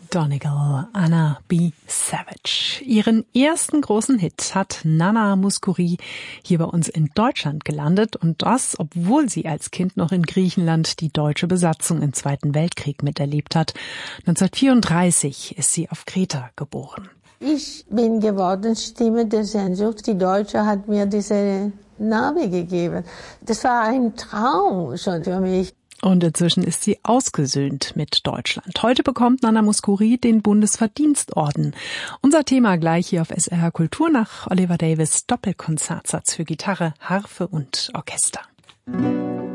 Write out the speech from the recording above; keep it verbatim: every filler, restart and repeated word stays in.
Donegal, Anna B. Savage. Ihren ersten großen Hit hat Nana Mouskouri hier bei uns in Deutschland gelandet und das, obwohl sie als Kind noch in Griechenland die deutsche Besatzung im Zweiten Weltkrieg miterlebt hat. neunzehnhundertvierunddreißig ist sie auf Kreta geboren. Ich bin geworden Stimme der Sehnsucht. Die Deutsche hat mir diese Name gegeben. Das war ein Traum schon für mich. Und inzwischen ist sie ausgesöhnt mit Deutschland. Heute bekommt Nana Mouskouri den Bundesverdienstorden. Unser Thema gleich hier auf S R H Kultur nach Oliver Davis' Doppelkonzertsatz für Gitarre, Harfe und Orchester.